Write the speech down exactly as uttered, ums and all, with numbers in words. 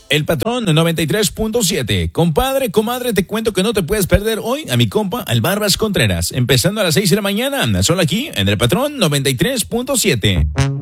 El Patrón noventa y tres punto siete. Compadre, comadre, te cuento que no te puedes perder hoy a mi compa, al Barbas Contreras. Empezando a las seis de la mañana, solo aquí en El Patrón noventa y tres punto siete.